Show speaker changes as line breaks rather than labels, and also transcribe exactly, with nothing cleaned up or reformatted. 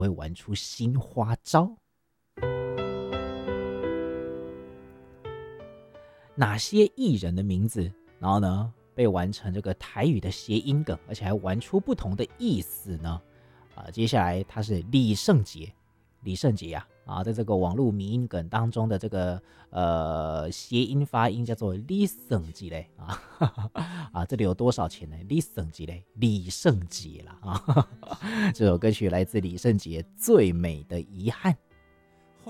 会玩出新花招。哪些艺人的名字，然后呢被玩成这个台语的谐音梗，而且还玩出不同的意思呢？啊，接下来他是李圣杰，李圣杰呀、啊，啊，在这个网络迷音梗当中的这个呃谐音发音叫做李圣杰嘞啊啊，这里有多少钱呢？李圣杰嘞，李圣杰啦啊，这首歌曲来自李圣杰《最美的遗憾》。